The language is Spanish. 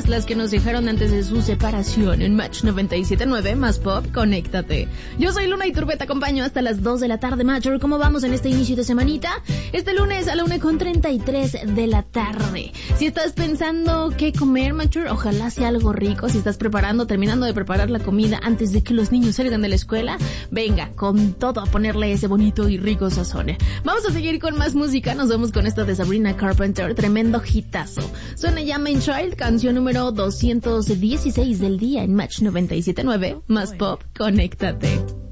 todas las que nos dejaron antes de su separación en Match 97.9, más pop, conéctate. Yo soy Luna Iturbe, te acompaño hasta las 2 de la tarde, Matcher. ¿Cómo vamos en este inicio de semanita? Este lunes a la 1:33 de la tarde. Si estás pensando qué comer, Matcher, ojalá sea algo rico. Si estás terminando de preparar la comida antes de que los niños salgan de la escuela, venga, con todo a ponerle ese bonito y rico sazón. Vamos a seguir con más música. Nos vemos con esta de Sabrina Carpenter, tremendo hitazo. Suena ya Main Child, canción número 216 del día en Match 97.9, más pop, conéctate.